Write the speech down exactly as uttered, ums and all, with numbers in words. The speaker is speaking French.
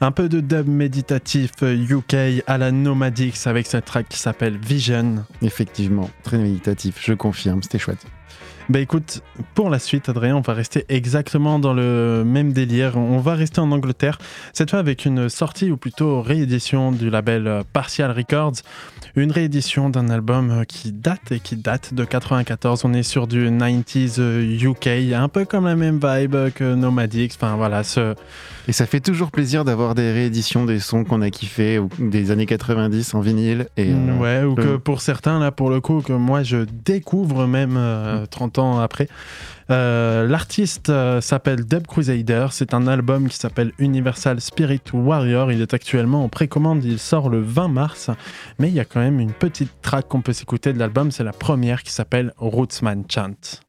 Un peu de dub méditatif U K à la Nomadix avec cette track qui s'appelle Vision. Effectivement, très méditatif, je confirme, c'était chouette. Bah écoute, pour la suite, Adrien, on va rester exactement dans le même délire. On va rester en Angleterre, cette fois avec une sortie ou plutôt réédition du label Partial Records. Une réédition d'un album qui date et qui date de quatre-vingt-quatorze. On est sur du nineties U K, un peu comme la même vibe que Nomadix. Enfin voilà, ce... Et ça fait toujours plaisir d'avoir des rééditions des sons qu'on a kiffés ou des années quatre-vingt-dix en vinyle. Et, euh, ouais, ou le... que pour certains, là, pour le coup, que moi je découvre même euh, trente ans après. Euh, l'artiste euh, s'appelle Dub Crusader, c'est un album qui s'appelle Universal Spirit Warrior, il est actuellement en précommande, il sort le vingt mars, mais il y a quand même une petite track qu'on peut s'écouter de l'album, c'est la première qui s'appelle Rootsman Chant.